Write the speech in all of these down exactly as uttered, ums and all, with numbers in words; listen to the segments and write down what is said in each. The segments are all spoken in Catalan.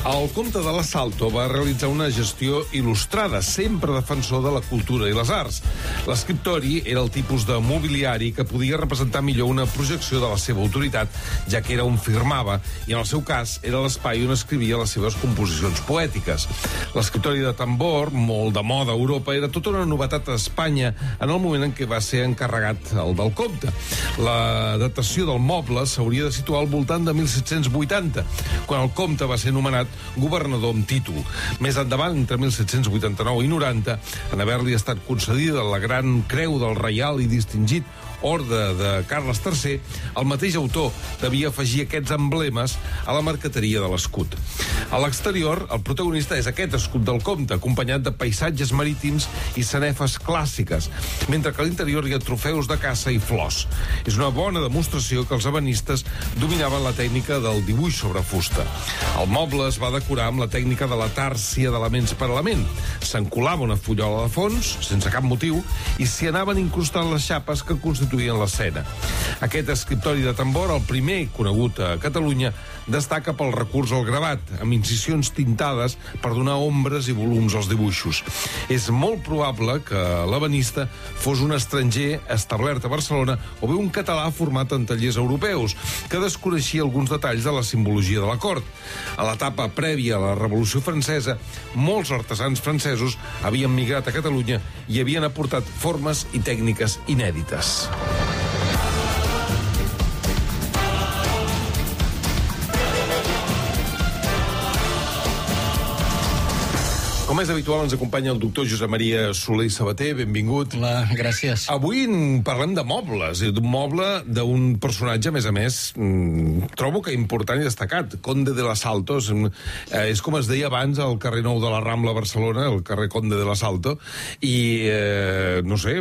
El comte de la Salto va realitzar una gestió il·lustrada, sempre defensor de la cultura i les arts. L'escriptori era el tipus de mobiliari que podia representar millor una projecció de la seva autoritat, ja que era on firmava, i en el seu cas era l'espai on escrivia les seves composicions poètiques. L'escriptori de tambor, molt de moda a Europa, era tota una novetat a Espanya en el moment en què va ser encarregat el del comte. La datació del moble s'hauria de situar al voltant de mil set-cents vuitanta, quan el comte va ser nomenat governador amb títol. Més endavant, entre mil set-cents vuitanta-nou i noranta, en haver-li estat concedida la gran creu del Reial i Distingit Orde de Carles tercer, el mateix autor devia afegir aquests emblemes a la marqueteria de l'escut. A l'exterior, el protagonista és aquest escut del comte, acompanyat de paisatges marítims i sanefes clàssiques, mentre que a l'interior hi ha trofeus de caça i flors. És una bona demostració que els ebenistes dominaven la tècnica del dibuix sobre fusta. El moble es va decorar amb la tècnica de la tàrsia d'elements per element. S'encolava una fullola de fons, sense cap motiu, i s'hi anaven incrustant les xapes que constituïen l'escena. Aquest escriptori de tambor, el primer conegut a Catalunya, destaca pel recurs al gravat, amb incisions tintades per donar ombres i volums als dibuixos. És molt probable que l'ebenista fos un estranger establert a Barcelona o bé un català format en tallers europeus, que desconeixia alguns detalls de la simbologia de la cort. A l'etapa prèvia a la Revolució Francesa, molts artesans francesos havien migrat a Catalunya i havien aportat formes i tècniques inèdites. Com és habitual, ens acompanya el doctor Josep Maria Soler i Sabater. Benvingut. Hola, gràcies. Avui parlem de mobles, d'un moble d'un personatge, a més a més, trobo que important i destacat. Conde de l'Asalto. És com es deia abans al carrer Nou de la Rambla a Barcelona, el carrer Conde de l'Asalto, i, eh, no sé,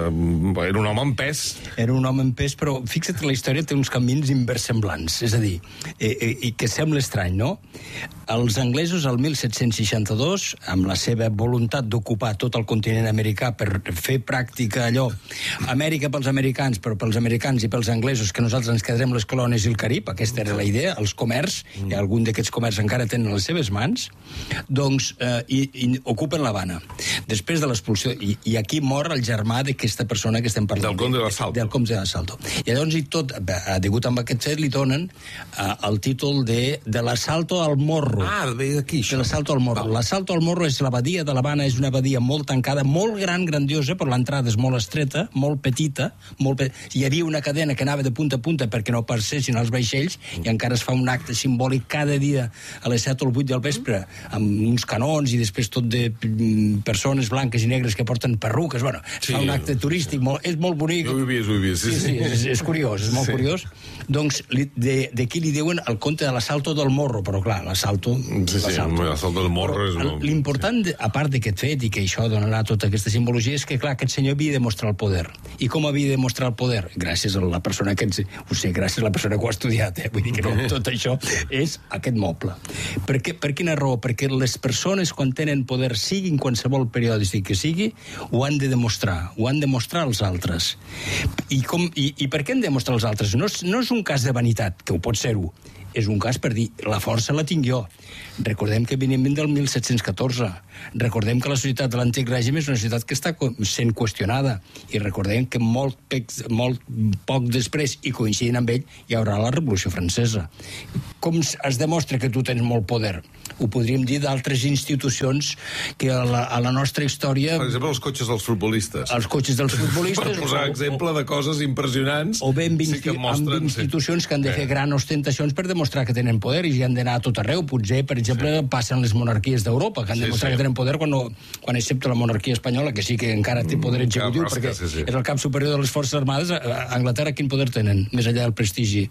era un home en pes. Era un home en pes, però fixa't que la història té uns camins inversemblants. És a dir, eh, eh, i que sembla estrany, no? Els anglesos, el mil set-cents seixanta-dos, amb la seva voluntat d'ocupar tot el continent americà per fer pràctica allò, Amèrica pels americans, però pels americans i pels anglesos, que nosaltres ens quedarem les colònies i el Carib, aquesta era la idea, els comerç, i algun d'aquests comerç encara tenen les seves mans, doncs, eh, i, i ocupen l'Havana. Després de l'expulsió, i, i aquí mor el germà d'aquesta persona que estem parlant. Del Conde de l'Asalto. Del Conde de l'Asalto. I llavors, i tot, degut amb aquest fet, li donen eh, el títol de, de l'Asalto al Morro. Ah, ve d'aquí, això. De l'Asalto al Morro. L'Asalto al Morro és l'abadia de l'Havana, és una abadia molt tancada, molt gran, grandiosa, però l'entrada és molt estreta, molt petita, molt pe... hi havia una cadena que anava de punta a punta perquè no passessin els vaixells, i encara es fa un acte simbòlic cada dia a les set o vuit del vespre, amb uns canons i després tot de persones blanques i negres que porten perruques, bueno, es sí. fa un acte turístic, molt, és molt bonic. Jo ho he vist, ho he vist, sí, sí. sí, sí és, és curiós, és molt sí. curiós. Doncs d'aquí li diuen el conte de l'Asalto del Morro, però clar, l'Asalto... Sí, sí, l'Asalto del Morro és... L'important, a part d'aquest fet, i que això donarà tota aquesta simbologia, és que, clar, aquest senyor havia de mostrar el poder. I com havia de mostrar el poder? Gràcies a la persona que ens... Ho sé, gràcies a la persona que ho ha estudiat, eh? Vull dir que no, tot això és aquest moble. Per, què, per quina raó? Perquè les persones, quan tenen poder, siguin qualsevol periòdic que sigui, ho han de demostrar, ho han de mostrar als altres. I, com, i, i per què han de demostrar als altres? No és, no és un cas de vanitat, que ho pot ser-ho, és un cas per dir, la força la tinc jo. Recordem que venim del mil set-cents catorze. Recordem que la societat de l'antic règim és una societat que està sent qüestionada. I recordem que molt, molt poc després, i coincidint amb ell, hi haurà la Revolució Francesa. Com es demostra que tu tens molt poder? Ho podríem dir d'altres institucions que a la, a la nostra història... Per exemple, els cotxes dels futbolistes. Els cotxes dels futbolistes... Per posar o, exemple de coses impressionants... O bé amb, sí que mostren, amb institucions sí. que han de fer gran ostentacions per demostrar que tenen poder i han d'anar a tot arreu. Potser, per exemple, sí. passen les monarquies d'Europa, que han de demostrar sí, sí. que tenen poder quan, no, quan excepte la monarquia espanyola, que sí que encara té poder executiu, mm, perquè sí, sí. és el cap superior de les forces armades. A Anglaterra quin poder tenen? Més enllà del prestigi?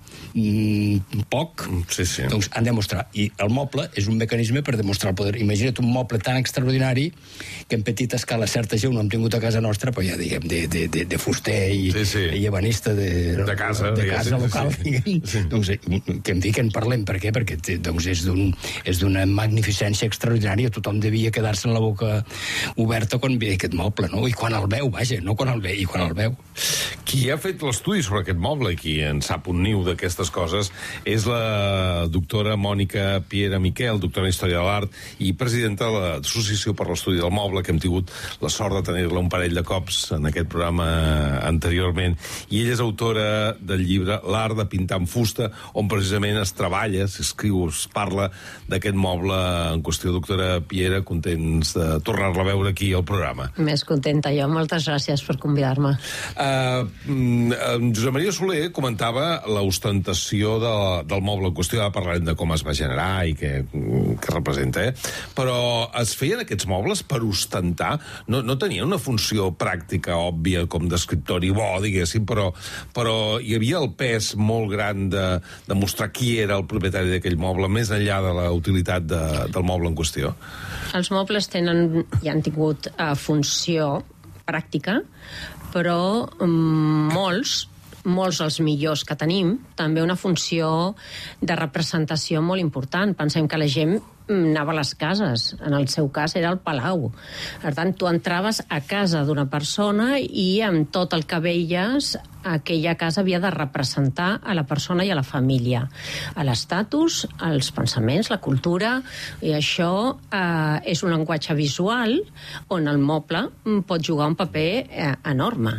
Mm, poc. Sí, sí. Doncs han de demostrar. I el moble és un mecanisme per demostrar el poder. Imagina't un moble tan extraordinari que en petita escala certa gent no hem tingut a casa nostra, però ja diguem, de, de, de, de fuster i, sí, sí. i ebenista de, de casa, de casa local, sí. diguem. Sí. Doncs que em dic que en parlem. Per què? Perquè doncs és d'una magnificència extraordinària. Tothom devia quedar quedar-se amb la boca oberta quan ve aquest moble, no? I quan el veu, vaja, no quan el ve, i quan el veu. Qui ha fet l'estudi sobre aquest moble i qui en sap un niu d'aquestes coses és la doctora Mònica Piera Miquel, doctora en Història de l'Art i presidenta de l'Associació per l'Estudi del Moble, que hem tingut la sort de tenir-la un parell de cops en aquest programa anteriorment. I ella és autora del llibre L'art de pintar amb fusta, on precisament es treballa, s'escriu, es parla d'aquest moble en qüestió. Doctora Piera, contents de tornar-la a veure aquí al programa. Més contenta jo, moltes gràcies per convidar-me. Uh, Josep Maria Soler comentava l'ostentació de, del moble en qüestió, ara parlarem de com es va generar i què, què representa, eh? Però es feien aquests mobles per ostentar, no, no tenien una funció pràctica òbvia com d'escriptori bo, diguéssim, però, però hi havia el pes molt gran de, de mostrar qui era el propietari d'aquell moble, més enllà de la utilitat de, del moble en qüestió. Els mobles tenen i han tingut uh, funció pràctica, però um, molts, molts els millors que tenim, també una funció de representació molt important. Pensem que la gent anava a les cases, en el seu cas era el palau. Per tant, tu entraves a casa d'una persona i amb tot el que veies aquella casa havia de representar a la persona i a la família, a l'estatus, als pensaments, la cultura, i això eh, és un llenguatge visual on el moble pot jugar un paper eh, enorme.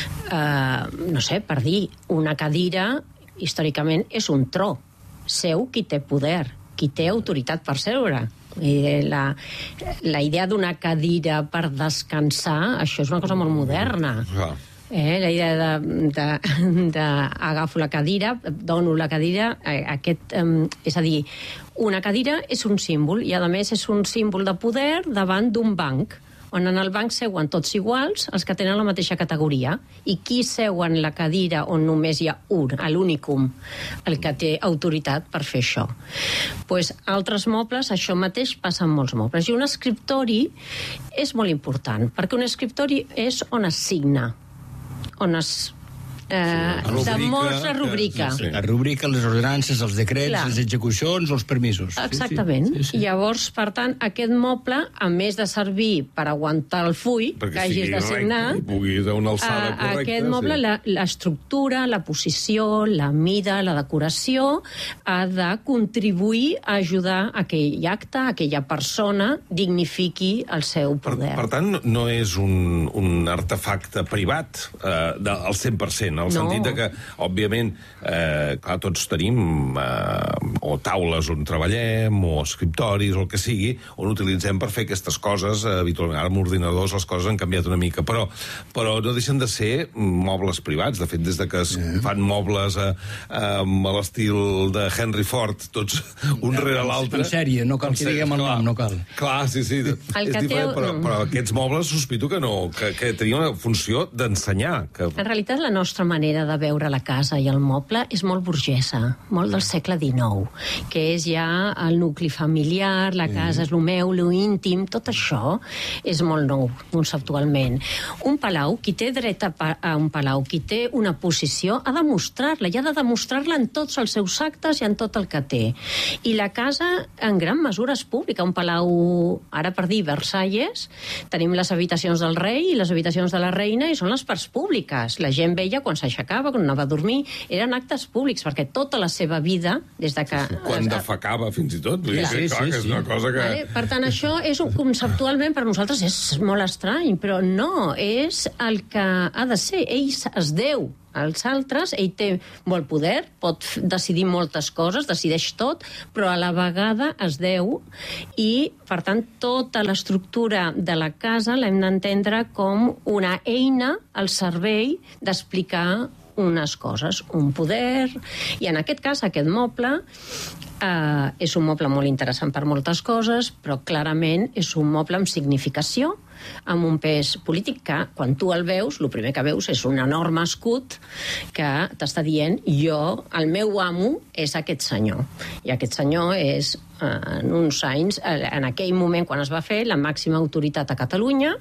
Eh, no sé, per dir, una cadira històricament és un tro, seu qui té poder, qui té autoritat per seure. I la, la idea d'una cadira per descansar, això és una cosa molt moderna. Ah. Eh, la idea de, de, de agafo la cadira, dono la cadira, aquest, eh, és a dir, una cadira és un símbol i a més és un símbol de poder davant d'un banc, on en el banc seuen tots iguals els que tenen la mateixa categoria. I qui seu en la cadira on només hi ha un, l'únicum, el que té autoritat per fer això? Pues, altres mobles, això mateix passa amb molts mobles. I un escriptori és molt important, perquè un escriptori és on es signa, on es eh, demostra, rubrica. Sí, sí. La rubrica, les ordenances, els decrets, clar, les execucions, els permisos. Exactament. Sí, sí. Sí, sí. Llavors, per tant, aquest moble, a més de servir per aguantar el full perquè que hagis de signar, pugui una alçada correcta, aquest moble, sí, l'estructura, la, la posició, la mida, la decoració, ha de contribuir a ajudar a aquell acte, a aquella persona dignifiqui el seu poder. Per, per tant, no és un, un artefacte privat eh, del cent per cent, en el no. sentit de que, òbviament, eh, clar, tots tenim eh, o taules on treballem, o escriptoris, o el que sigui, on utilitzem per fer aquestes coses, eh, habitualment. Ara amb ordinadors les coses han canviat una mica, però, però no deixen de ser mobles privats. De fet, des de que es yeah. fan mobles a, a, a l'estil de Henry Ford, tots un ja, rere l'altre. En sèrie, no cal que diguem el nom, no cal. Clar, sí, sí, és diferent, té... però, però aquests mobles sospito que no, que, que tenien una funció d'ensenyar. Que... En realitat, la nostra manera de veure la casa i el moble és molt burgesa, molt del segle dinou, que és ja el nucli familiar, la casa és lo meu, lo íntim, tot això és molt nou, conceptualment. Un palau, qui té dret a, pa a un palau, qui té una posició, ha de mostrar-la, i ha de demostrar-la en tots els seus actes i en tot el que té. I la casa, en gran mesura, és pública. Un palau, ara per dir, Versalles, tenim les habitacions del rei i les habitacions de la reina i són les parts públiques. La gent veia quan s'aixecava, quan anava a dormir, eren actes públics, perquè tota la seva vida, des de que... Quan defecava, fins i tot. Vull dir, sí, clar, sí, que és una cosa que... Vale? Per tant, això és un, conceptualment per nosaltres és molt estrany, però no, és el que ha de ser. Ell es deu als altres, ell té molt poder, pot decidir moltes coses, decideix tot, però a la vegada es deu i, per tant, tota l'estructura de la casa l'hem d'entendre com una eina al servei d'explicar unes coses, un poder, i en aquest cas aquest moble eh, és un moble molt interessant per moltes coses, però clarament és un moble amb significació, amb un pes polític que, quan tu el veus, el primer que veus és un enorme escut que t'està dient jo, el meu amo és aquest senyor. I aquest senyor és, eh, en uns anys, en aquell moment quan es va fer, la màxima autoritat a Catalunya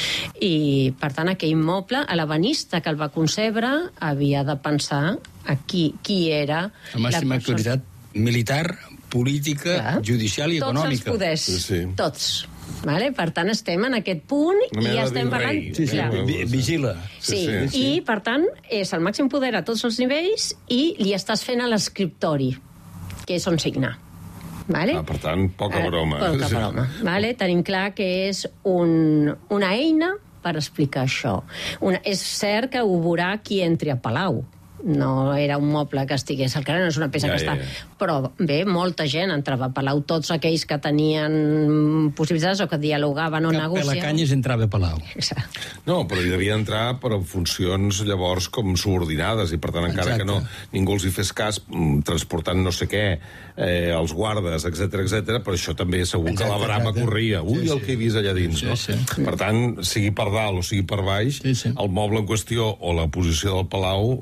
i, per tant, aquell moble, l'ebenista que el va concebre havia de pensar a qui, qui era la màxima autoritat militar, política, clar, judicial i tots econòmica. Tots els poders, sí, sí. tots. Vale? Per tant, estem en aquest punt Una i mena de estem parlant... virrei. Sí, sí, Clar. vi- vigila. Sí, Sí, sí. i per tant és el màxim poder a tots els nivells i li estàs fent a l'escriptori, que és on signar. Vale? Ah, per tant, poca broma. Eh, poca broma. Vale? Tenim clar que és un, una eina per explicar això. Una, és cert que ho veurà qui entri a Palau. No era un moble que estigués al carrer, no és una peça Ja, que ja, està... ja. Però bé, molta gent entrava a Palau, tots aquells que tenien possibilitats o que dialogaven o Cap negociaven. Pelacanyes entrava a Palau. Exacte. No, però hi devia entrar per funcions llavors com subordinades i per tant encara Exacte. que no ningú els hi fes cas mm, transportant no sé què, eh, els guardes, etc etc. però això també segur que Exacte, la brama exacte. corria. Ui, Sí, el sí. que he vist allà dins, Sí, no? sí. Per tant, sigui per dalt o sigui per baix, Sí, sí. el moble en qüestió o la posició del Palau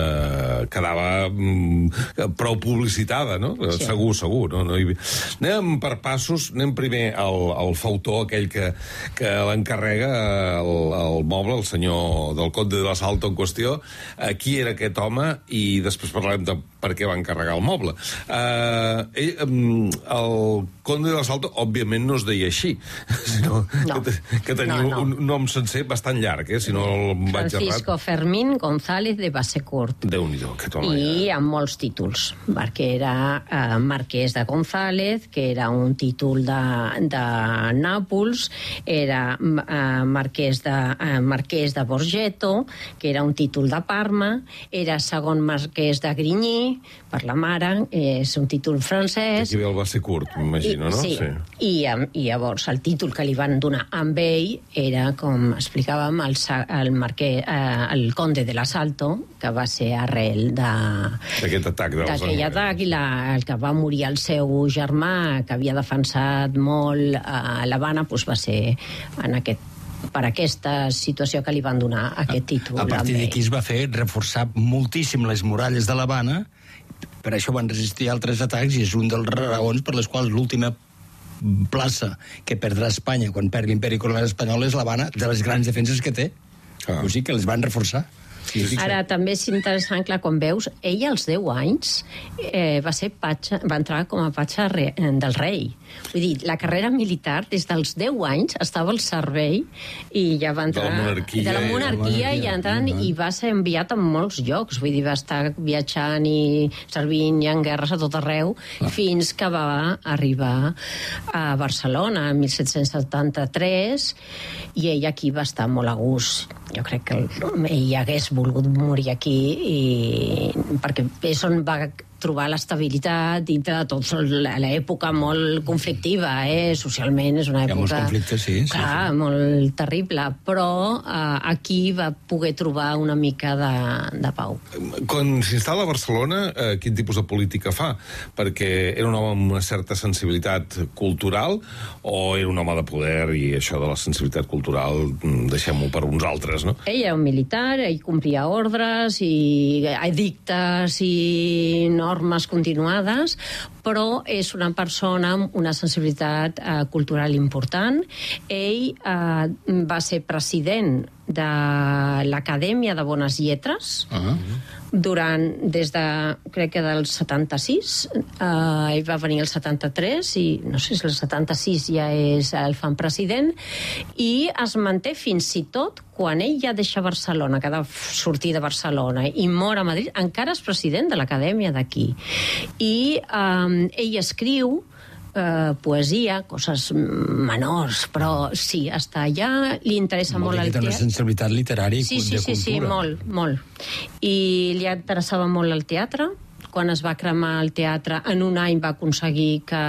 eh, quedava mm, prou publicitada, no? Sí. Segur, segur. No? No hi... Anem per passos, anem primer al, al fautor, aquell que, que l'encarrega el, el moble, el senyor del Conde de l'Assalto en qüestió, eh, qui era aquest home, i després parlarem de per què va encarregar el moble. Eh, ell, mm, el Conde de l'Assalto, òbviament, no es deia així, sinó No. que, que tenia No, no. un nom sencer bastant llarg, eh, si no el vaig Francisco errat. Fermín González de Bassecourt. Déu-n'hi-do, aquest home. I amb molts títols, perquè era eh, marquès de González, que era un títol de, de Nàpols, era eh, marquès, de, eh, marquès de Borgetto, que era un títol de Parma, era segon marquès de Grigny, per la mare, és un títol francès. Aquí ve el va ser curt, m'imagino, no? Sí. I, eh, I llavors el títol que li van donar amb ell era, com explicàvem, el, sa- el, marquè, eh, el conde de l'Assalto, que va ser arrel de, D'aquest atac dels d'aquell anglesos. atac, i la, el que va morir el seu germà, que havia defensat molt a l'Havana, doncs va ser en aquest, per aquesta situació que li van donar aquest títol. A partir amb ell. d'aquí es va fer reforçar moltíssim les muralles de l'Havana, per això van resistir altres atacs, i és un dels raons per les quals l'última plaça que perdrà Espanya quan perdi l'imperi colonial espanyol és l'Havana, de les grans defenses que té. Ah. O sigui que les van reforçar. Sí, sí, Ara, també és interessant, clar, com veus, ell als deu anys eh, va ser patxa, va entrar com a patxa re, del rei. Vull dir, la carrera militar, des dels deu anys, estava al servei i ja va entrar... De la monarquia De la i- monarquia, i entrant, i va ser enviat a molts llocs. Vull dir, va estar viatjant i servint i en guerres a tot arreu, Ah. fins que va arribar a Barcelona, en disset setanta-tres, i ell aquí va estar molt a gust. Jo crec que ell hagués volgut morir aquí, i... perquè és on va trobar l'estabilitat dintre de tot l'època molt conflictiva, eh? Socialment és una Hi ha molts època... conflictes, sí, sí, Clar, sí. molt terrible, però eh, aquí va poder trobar una mica de, de pau. Quan s'instal·la a Barcelona, eh, quin tipus de política fa? Perquè era un home amb una certa sensibilitat cultural o era un home de poder i això de la sensibilitat cultural mm, deixem-ho per uns altres, no? Ell era un militar, ell complia ordres i edictes i normes continuades, però és una persona amb una sensibilitat eh, cultural important. Ell eh, va ser president de l'Acadèmia de Bones Lletres, Ah. durant, des de, crec que del setanta-sis, eh, ell va venir el setanta-tres, i no sé si el setanta-sis ja és el fan president, i es manté fins i tot quan ell ja deixa Barcelona, que ha de sortir de Barcelona, i mor a Madrid, encara és president de l'Acadèmia d'aquí. I eh, ell escriu eh, poesia, coses menors, però sí, està allà, li interessa Vol molt dir el que té una teatre. sensibilitat literària i Sí, de sí, sí, sí, cultura. molt, molt. I li interessava molt el teatre. Quan es va cremar el teatre, en un any va aconseguir que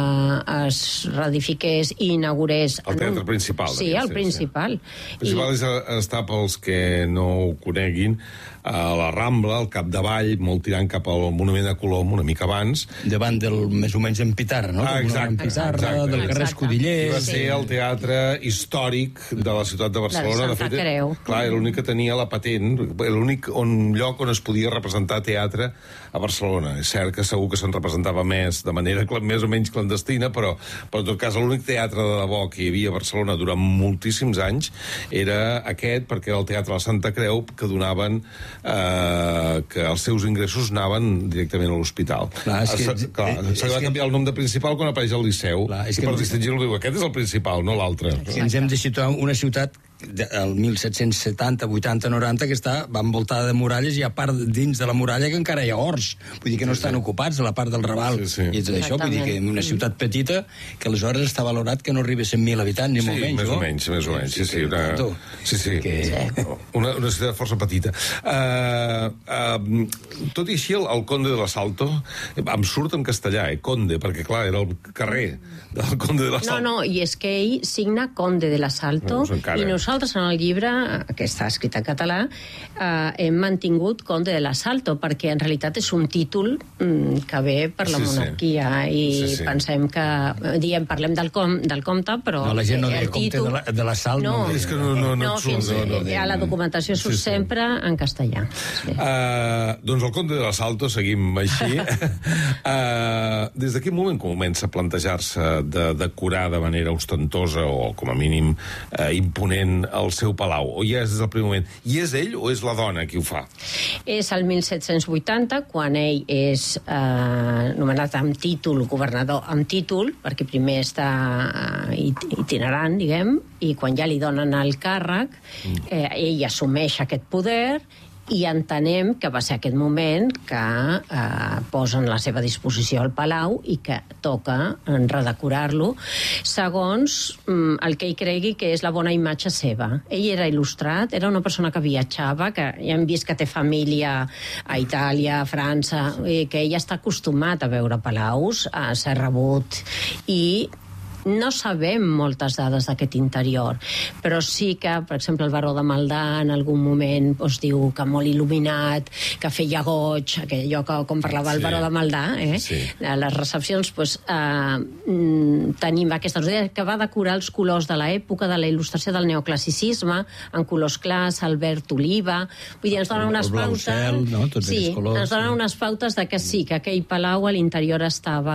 es reedifiqués i inaugurés... El en teatre un... principal, Sí, d'aquest, el sí, principal. El principal és a- està, pels que no ho coneguin, a la Rambla, al capdavall, molt tirant cap al Monument de Colom, una mica abans. Davant del, més o menys, en Pitarra, no? Ah, Com una exacte, Pitarra, exacte. del carrer Exacte. Escudellers... I va ser el teatre històric de la ciutat de Barcelona. De Santa Creu. Clar, era l'únic que tenia la patent, l'únic on, lloc on es podia representar teatre a Barcelona. És cert que segur que se'n representava més, de manera més o menys clandestina, però, però en tot cas l'únic teatre de debò que hi havia a Barcelona durant moltíssims anys era aquest, perquè era el Teatre de la Santa Creu, que donaven eh, que els seus ingressos anaven directament a l'hospital. S'ha de canviar el nom de principal quan apareix al Liceu, clar, i per distingir-lo diu, aquest és el principal, no l'altre. Ens hem de situar una ciutat el mil set-cents setanta, vuitanta, noranta, que està envoltada de muralles i a part dins de la muralla que encara hi ha horts. Vull dir que no estan ocupats a la part del Raval. Sí, sí. I tot això, vull dir que en una ciutat petita que aleshores està valorat que no arriba a cent mil habitants, ni sí, molt menys, més no? o menys, més o menys. Sí, sí, una, sí, sí. Que... Una, una ciutat força petita. Uh, uh, tot i així, el, el Conde de l'Asalto em surt en castellà, eh? Conde, perquè clar, era el carrer del Conde de l'Asalto. No, no, i és que ell signa Conde de l'Asalto, no, i nosaltres en el llibre, que està escrit en català, eh, hem mantingut Conde de l'Asalto, perquè en realitat és un títol mm, que ve per la sí, monarquia, sí. i sí, sí. pensem que, diem, parlem del, com, del comte, però... No, la gent no el diu títol... comte de l'assalt. No, no, és que no, no, no, no, fins, no, no, no, a la documentació surt sí, sí. sempre en castellà. Sí. Uh, doncs el Conde de l'Asalto, seguim així. uh, des de quin moment comença a plantejar-se de decorar de manera ostentosa o, com a mínim, uh, imponent el seu palau? O ja és des del primer moment? I és ell o és la dona qui ho fa? És el mil set-cents vuitanta, quan ell és eh, nomenat amb títol, governador amb títol, perquè primer està eh, itinerant, diguem, i quan ja li donen el càrrec, eh, ell assumeix aquest poder i entenem que va ser aquest moment que eh, posen a la seva disposició al Palau i que toca redecorar-lo segons mm, el que ell cregui que és la bona imatge seva. Ell era il·lustrat, era una persona que viatjava, que ja hem vist que té família a Itàlia, a França, i que ell està acostumat a veure palaus, a ser rebut, i no sabem moltes dades d'aquest interior, però sí que, per exemple, el baró de Maldà en algun moment doncs, diu que molt il·luminat, que feia goig, allò que, com parlava el sí. baró de Maldà, eh? Sí. A les recepcions doncs, eh, tenim aquesta idea que va decorar els colors de l'època de la il·lustració del neoclassicisme, en colors clars, el verd oliva, vull dir, ens donen unes pautes... Cel, no? Tots sí, colors, ens donen sí. unes pautes de que sí, que aquell palau a l'interior estava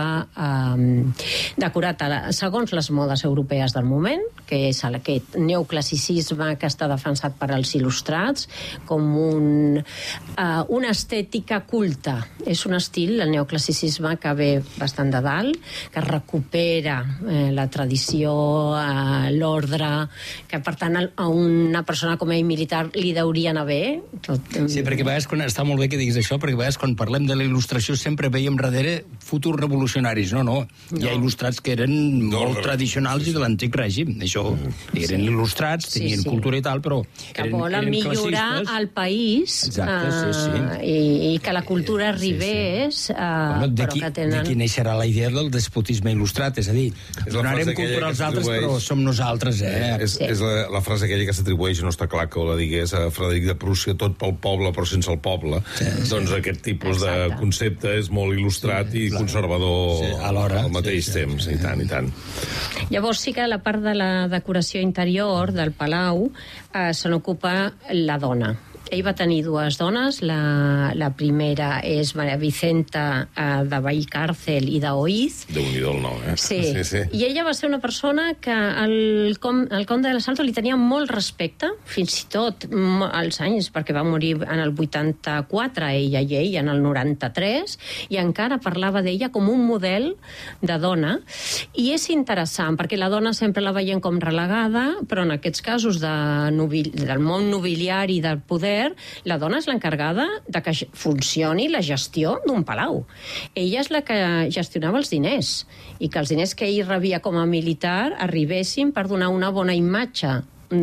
eh, decorat a la, segons les modes europees del moment, que és aquest neoclassicisme que està defensat per als il·lustrats com un, uh, una estètica culta. És un estil, el neoclassicisme, que ve bastant de dalt, que recupera eh, la tradició, eh, l'ordre, que per tant a una persona com ell militar li deuria anar bé. Tot... Sí, perquè a vegades, quan, està molt bé que diguis això, perquè a vegades quan parlem de la il·lustració sempre veiem darrere futurs revolucionaris. No, no, no. Hi ha il·lustrats que eren no, molt tradicionals sí, sí. i de l'antic règim. Això, eren sí. il·lustrats, tenien sí, sí. cultura i tal, però que eren, volen eren millorar el país. Exacte, sí, sí. Uh, i, i que la cultura arribés, sí, sí. Uh, bueno, però que tenen... D'aquí neixerà la idea del despotisme il·lustrat, és a dir, és donarem cultura als altres, però som nosaltres, eh? És, sí. és la, la frase aquella que s'atribueix, no està clar que ho la digués a Frederic de Prússia, tot pel poble però sense el poble. Sí, sí. Doncs aquest tipus Exacte. de concepte és molt il·lustrat sí, i clar. conservador sí, alhora, al mateix sí, temps, sí. i tant, i tant. Llavors sí que la part de la decoració interior del palau eh, se n'ocupa la dona. Ell va tenir dues dones, la, la primera és Maria Vicenta eh, de Valcárcel i d'Oiz. Déu-n'hi-do el nom, eh? Sí. sí, sí. I ella va ser una persona que el, com, el comte de l'Asalto li tenia molt respecte, fins i tot als anys, perquè va morir en el vuitanta-quatre, ella i ell, en el noranta-tres, i encara parlava d'ella com un model de dona. I és interessant, perquè la dona sempre la veiem com relegada, però en aquests casos de nobil, del món nobiliari, del poder, la dona és l'encarregada de que funcioni la gestió d'un palau. Ella és la que gestionava els diners i que els diners que ell rebia com a militar arribessin per donar una bona imatge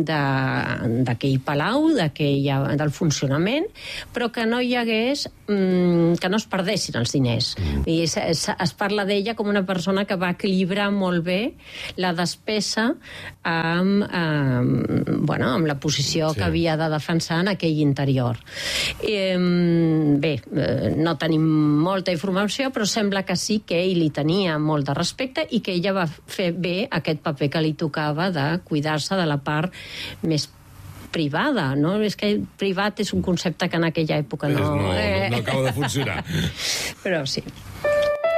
d'aquell palau, del funcionament, però que no hi hagués, que no es perdessin els diners. I es, es, es parla d'ella com una persona que va equilibrar molt bé la despesa amb, amb, bueno, amb la posició sí. que havia de defensar en aquell interior. Eh, bé, no tenim molta informació, però sembla que sí que ell li tenia molt de respecte i que ella va fer bé aquest paper que li tocava de cuidar-se de la part més privada, no? És que privat és un concepte que en aquella època no... No, no, no acaba de funcionar. Però sí.